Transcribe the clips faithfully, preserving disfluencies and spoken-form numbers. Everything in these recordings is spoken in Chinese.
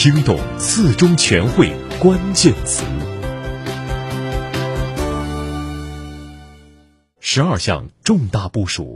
听懂四中全会关键词。十二项重大部署。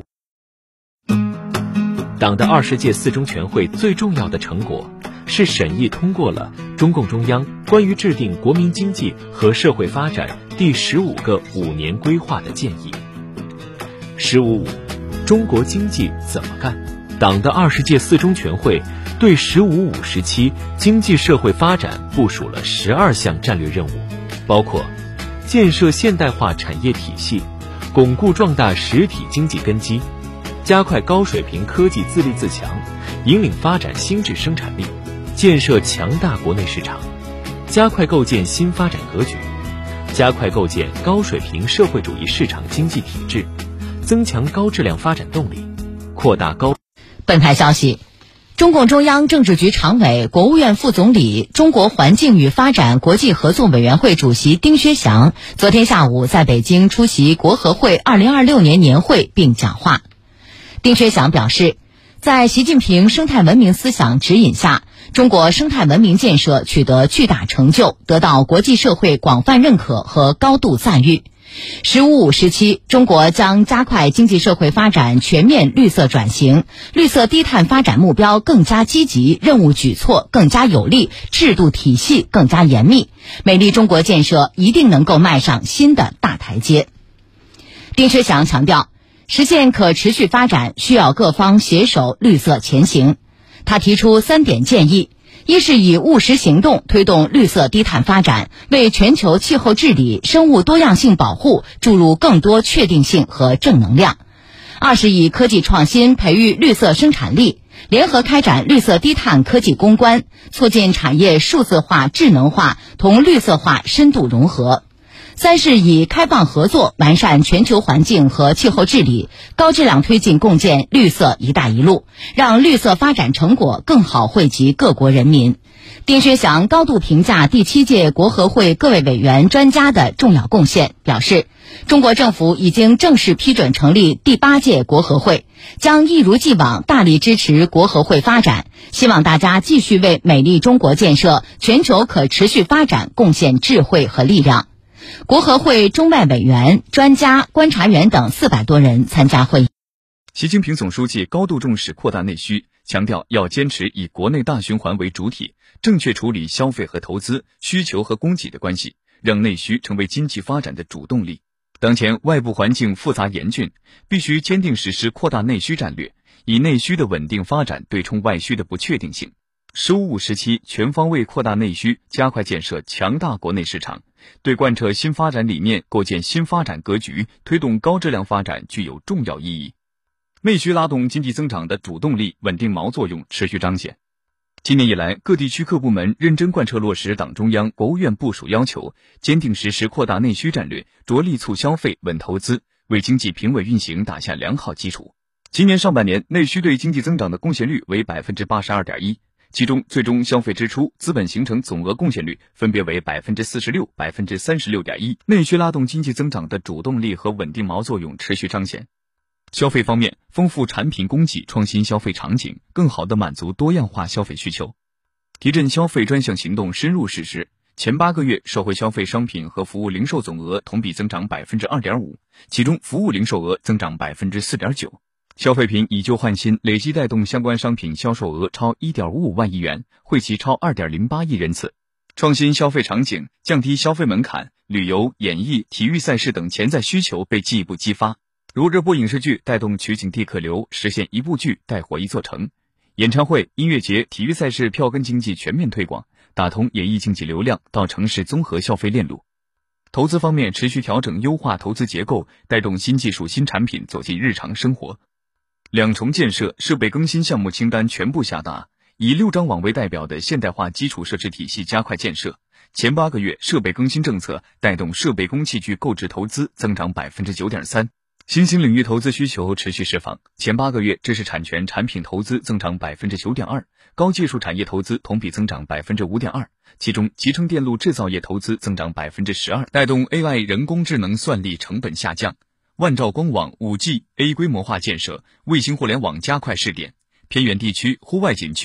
党的二十届四中全会最重要的成果是审议通过了中共中央关于制定国民经济和社会发展第十五个五年规划的建议。十五五，中国经济怎么干？党的二十届四中全会对十五五时期经济社会发展部署了十二项战略任务，包括建设现代化产业体系，巩固壮大实体经济根基，加快高水平科技自立自强，引领发展新质生产力，建设强大国内市场，加快构建新发展格局，加快构建高水平社会主义市场经济体制，增强高质量发展动力，扩大高。 本台消息，中共中央政治局常委、国务院副总理、中国环境与发展国际合作委员会主席丁薛祥昨天下午在北京出席国合会二零二六年年会并讲话。丁薛祥表示，在习近平生态文明思想指引下，中国生态文明建设取得巨大成就，得到国际社会广泛认可和高度赞誉。十五五时期，中国将加快经济社会发展全面绿色转型，绿色低碳发展目标更加积极，任务举措更加有力，制度体系更加严密，美丽中国建设一定能够迈上新的大台阶。丁薛祥强调，实现可持续发展需要各方携手绿色前行。他提出三点建议：一是以务实行动推动绿色低碳发展，为全球气候治理、生物多样性保护注入更多确定性和正能量；二是以科技创新培育绿色生产力，联合开展绿色低碳科技攻关，促进产业数字化、智能化同绿色化深度融合；三是以开放合作完善全球环境和气候治理，高质量推进共建绿色“一带一路”，让绿色发展成果更好惠及各国人民。丁薛祥高度评价第七届国合会各位委员专家的重要贡献，表示，中国政府已经正式批准成立第八届国合会，将一如既往大力支持国合会发展，希望大家继续为美丽中国建设、全球可持续发展贡献智慧和力量。国合会中外委员、专家、观察员等四百多人参加会议。 习近平总书记高度重视扩大内需，强调要坚持以国内大循环为主体，正确处理消费和投资、需求和供给的关系，让内需成为经济发展的主动力。当前外部环境复杂严峻，必须坚定实施扩大内需战略，以内需的稳定发展对冲外需的不确定性。十五五时期全方位扩大内需，加快建设强大国内市场，对贯彻新发展理念、构建新发展格局、推动高质量发展具有重要意义。内需拉动经济增长的主动力、稳定锚作用持续彰显。今年以来，各地区各部门认真贯彻落实党中央、国务院部署要求，坚定实施扩大内需战略，着力促消费、稳投资，为经济平稳运行打下良好基础。今年上半年，内需对经济增长的贡献率为 百分之八十二点一。其中最终消费支出、资本形成总额贡献率分别为 百分之四十六、百分之三十六点一。内需拉动经济增长的主动力和稳定锚作用持续彰显。消费方面，丰富产品供给，创新消费场景，更好地满足多样化消费需求。提振消费专项行动深入实施，前八个月社会消费商品和服务零售总额同比增长 百分之二点五， 其中服务零售额增长 百分之四点九。消费品以旧换新，累计带动相关商品销售额超 一点五五万亿元，惠及超 二点零八亿人次。创新消费场景，降低消费门槛，旅游、演艺、体育赛事等潜在需求被进一步激发，如热播影视剧带动取景地客流，实现一部剧带火一座城；演唱会、音乐节、体育赛事票根经济全面推广，打通演艺经济流量到城市综合消费链路。投资方面，持续调整优化投资结构，带动新技术新产品走进日常生活。两重建设设备更新项目清单全部下达，以六张网为代表的现代化基础设施体系加快建设。前八个月设备更新政策带动设备工器具购置投资增长 百分之九点三。新兴领域投资需求持续释放，前八个月知识产权产品投资增长 百分之九点二， 高技术产业投资同比增长 百分之五点二， 其中集成电路制造业投资增长 百分之十二， 带动 A I 人工智能算力成本下降。万兆光网 五 G A 规模化建设，卫星互联网加快试点，偏远地区、户外景区